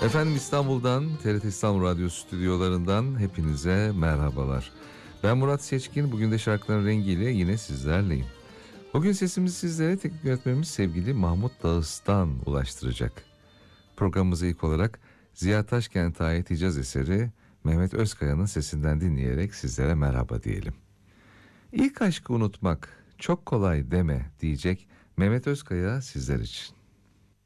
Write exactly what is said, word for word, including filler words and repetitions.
Efendim İstanbul'dan, T R T İstanbul Radyo stüdyolarından hepinize merhabalar. Ben Murat Seçkin, bugün de şarkıların rengiyle yine sizlerleyim. Bugün sesimizi sizlere teknik yönetmenimiz sevgili Mahmut Dağıstan ulaştıracak. Programımıza ilk olarak Ziya Taşkent'e ait icaz eseri Mehmet Özkaya'nın sesinden dinleyerek sizlere merhaba diyelim. İlk aşkı unutmak çok kolay deme diyecek Mehmet Özkaya sizler için.